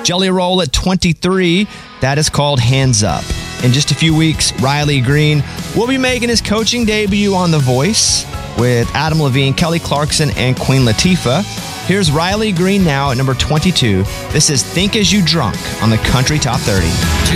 Jelly Roll at 23. That is called Hands Up. In just a few weeks, Riley Green will be making his coaching debut on The Voice with Adam Levine, Kelly Clarkson, and Queen Latifah. Here's Riley Green now at number 22. This is Think As You Drunk on the Country Top 30.